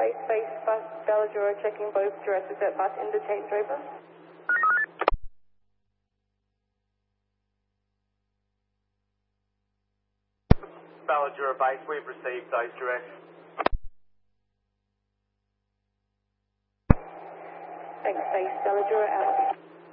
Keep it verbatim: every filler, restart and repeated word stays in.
Face, face, bus, Belladura, checking both directions at bus interchange, over. Belladura base, we've received those directions. Thanks, face, Belladura out.